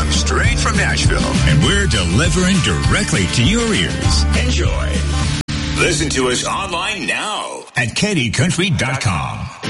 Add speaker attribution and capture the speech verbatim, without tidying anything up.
Speaker 1: Live, straight from Nashville.
Speaker 2: And we're delivering directly to your ears.
Speaker 1: Enjoy. Listen to us online now at K D country dot com.